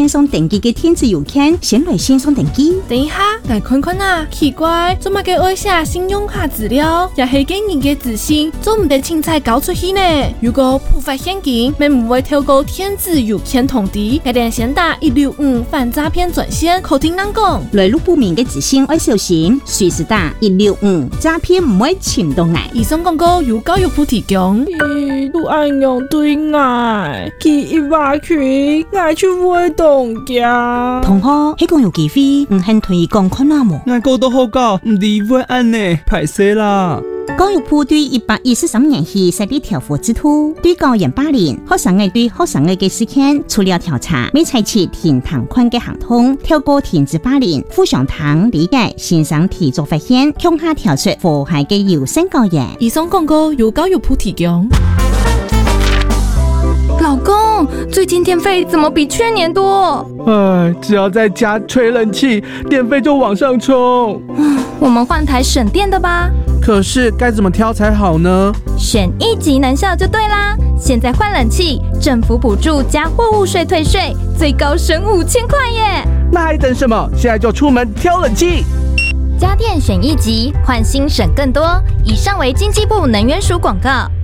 线上登记的电子邮件，先来线上登记。 等一下，来看看啊，奇怪，做乜嘅爱写信用卡资料，也系给人嘅自信，做唔得清彩交出去呢？如果普发现金，咪唔会透过电子邮件通知，一定先打165反诈骗专线，口听人讲。 来路不明嘅资讯要小心，随时打165，诈骗唔会侵到爱。 以上广告由教育部提供。 都按用对爱，去一百群，爱去活动家。 同学，迄个有机会，唔肯推广看下无？ 俺讲都好教，唔理会按呢，歹势啦。 教育部对113年起设立调查制度，对校园霸凌、学生嘅对学生嘅事件，除了调查，未采取停堂款嘅行动，透过停止霸凌、互相堂理解、线上提早发现，向下调出祸害嘅优先教育。 以上广告由教育部提供。 老公，最近电费怎么比去年多？ 哎，只要在家吹冷气，电费就往上冲。 我们换台省电的吧。 可是该怎么挑才好呢？ 选1级能效就对啦！现在换冷气，政府补助加货物税退税，最高省5000块耶！ 那还等什么？现在就出门挑冷气！ 家电选1级，换新省更多。以上为经济部能源署广告。